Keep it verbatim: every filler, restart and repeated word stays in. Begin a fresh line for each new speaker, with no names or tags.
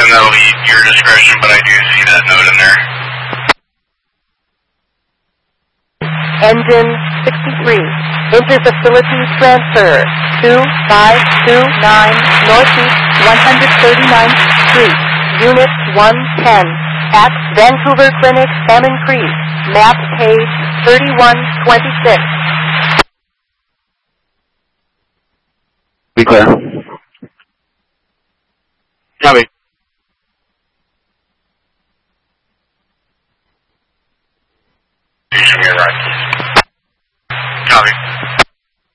ten, that'll be your discretion, but I do see that note in there.
Engine sixty-three. Interfacility transfer. two five two nine Northeast one hundred thirty-ninth Street. Unit one ten. At Vancouver Clinic, Salmon Creek. Map page thirty-one twenty-six.
Be clear.